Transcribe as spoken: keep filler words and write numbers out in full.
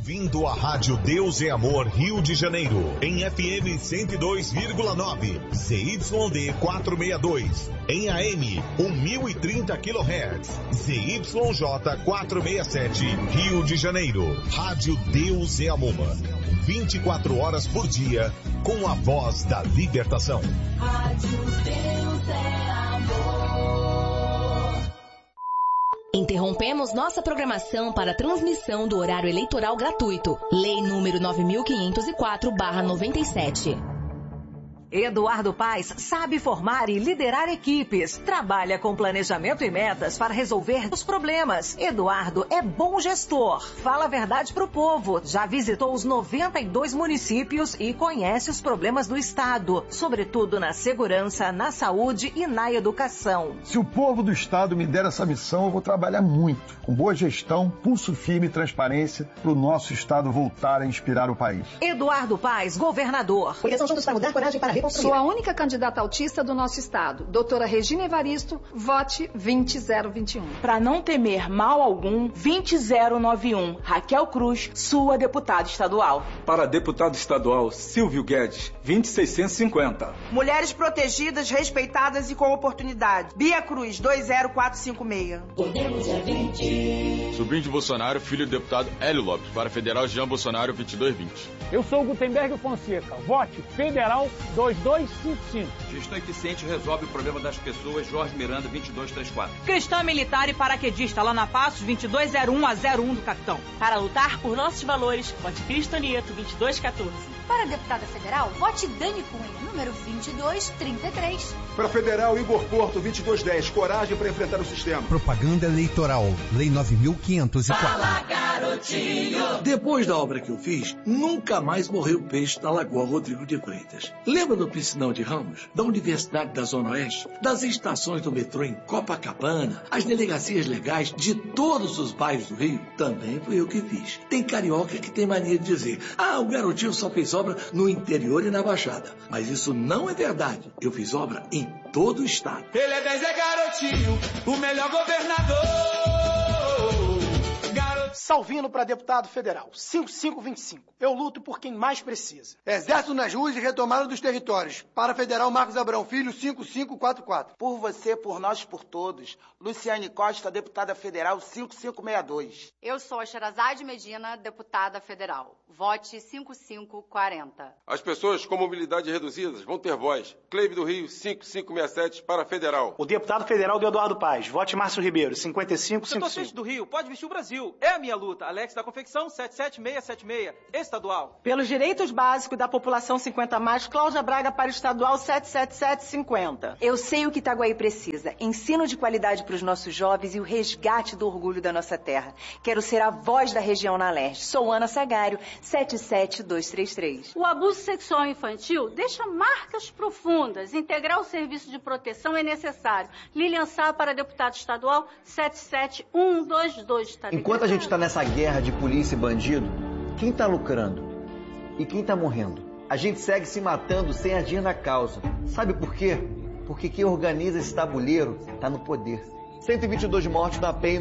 ouvindo a Rádio Deus é Amor Rio de Janeiro, em F M cento e dois vírgula nove, Z Y D quatrocentos e sessenta e dois, em A M mil e trinta quilohertz, Z Y J quatrocentos e sessenta e sete, Rio de Janeiro. Rádio Deus é Amor, vinte e quatro horas por dia, com a voz da libertação. Rádio Deus é Amor. Interrompemos nossa programação para transmissão do horário eleitoral gratuito. Lei número nove mil quinhentos e quatro barra noventa e sete. Eduardo Paes sabe formar e liderar equipes. Trabalha com planejamento e metas para resolver os problemas. Eduardo é bom gestor. Fala a verdade pro povo. Já visitou os noventa e dois municípios e conhece os problemas do Estado, sobretudo na segurança, na saúde e na educação. Se o povo do Estado me der essa missão, eu vou trabalhar muito, com boa gestão, pulso firme e transparência, para o nosso Estado voltar a inspirar o país. Eduardo Paes, governador. Porque são juntos para mudar, coragem para Sou a única candidata autista do nosso estado. Doutora Regina Evaristo, vote vinte zero vinte e um. Para não temer mal algum, vinte zero nove um. Raquel Cruz, sua deputada estadual. Para deputado estadual, Silvio Guedes, vinte seiscentos e cinquenta. Mulheres protegidas, respeitadas e com oportunidade. Bia Cruz, dois zero quatro cinco seis. Podemos é vinte. Sobrinho de Bolsonaro, filho do deputado Hélio Lopes. Para federal, Jean Bolsonaro, vinte e dois vinte. Eu sou o Gutenberg Fonseca. Vote federal dois dois cinco cinco. Gestão eficiente resolve o problema das pessoas. Jorge Miranda, vinte e dois trinta e quatro. Cristã militar e paraquedista, Lana Passos, vinte e dois zero um a zero um do Capitão. Para lutar por nossos valores, vote Cristo Nieto, vinte e dois quatorze. Para deputada federal, vote Dani Cunha, número vinte e dois trinta e três. Para federal, Igor Porto, vinte e dois dez. Coragem para enfrentar o sistema. Propaganda eleitoral. Lei nove mil quinhentos e quatro. Fala, garotinho. Depois da obra que eu fiz, nunca mais morreu peixe na Lagoa Rodrigo de Freitas. Lembra do piscinão de Ramos? Da Universidade da Zona Oeste? Das estações do metrô em Copacabana? As delegacias legais de todos os bairros do Rio? Também fui eu que fiz. Tem carioca que tem mania de dizer: ah, o garotinho só fez obra no interior e na Baixada. Mas isso não é verdade. Eu fiz obra em todo o estado. Ele é dez, é garotinho, o melhor governador. Salvino para deputado federal, cinco cinco vinte e cinco. Eu luto por quem mais precisa. Exército nas ruas e retomada dos territórios. Para federal, Marcos Abrão Filho, cinco cinco quatro quatro. Por você, por nós, por todos. Luciane Costa, deputada federal, cinco cinco seis dois. Eu sou a Sherazade Medina, deputada federal. Vote cinco cinco quatro zero. As pessoas com mobilidade reduzidas vão ter voz. Cleibe do Rio, cinco cinco seis sete, para federal. O deputado federal do Eduardo Paes. Vote Márcio Ribeiro, cinquenta e cinco cinquenta e cinco. Setor do Rio, pode vestir o Brasil. É a minha luta. Alex da Confecção, sete sete seis sete seis, estadual. Pelos direitos básicos da população cinquenta mais, Cláudia Braga para o estadual sete sete sete cinquenta. Eu sei o que Itaguaí precisa. Ensino de qualidade para os nossos jovens e o resgate do orgulho da nossa terra. Quero ser a voz da região na leste. Sou Ana Sagário, sete sete dois três três. O abuso sexual infantil deixa marcas profundas. Integrar o serviço de proteção é necessário. Lilian Sá para deputado estadual sete sete um dois dois. Tá Enquanto a gente está nessa guerra de polícia e bandido, quem está lucrando? E quem está morrendo? A gente segue se matando sem agir na causa. Sabe por quê? Porque quem organiza esse tabuleiro está no poder. cento e vinte e dois mortes na P E